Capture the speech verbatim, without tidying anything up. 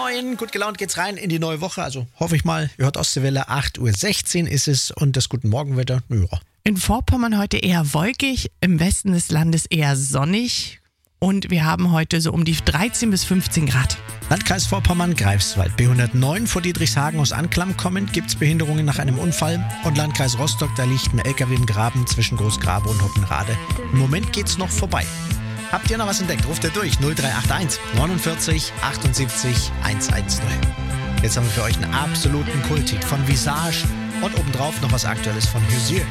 Moin, gut gelaunt geht's rein in die neue Woche. Also hoffe ich mal, ihr hört Ostseewelle, acht Uhr sechzehn ist es und das Guten Morgenwetter, ja. In Vorpommern heute eher wolkig, im Westen des Landes eher sonnig und wir haben heute so um die dreizehn bis fünfzehn Grad. Landkreis Vorpommern, Greifswald, B hundertneun vor Diedrichshagen aus Anklam kommend gibt's Behinderungen nach einem Unfall und Landkreis Rostock, da liegt ein L K W im Graben zwischen Großgrabe und Hoppenrade. Im Moment geht's noch vorbei. Habt ihr noch was entdeckt? Ruft ihr durch null drei acht eins neunundvierzig achtundsiebzig hundertzehn. Jetzt haben wir für euch einen absoluten Kulthit von Visage und obendrauf noch was Aktuelles von Husier.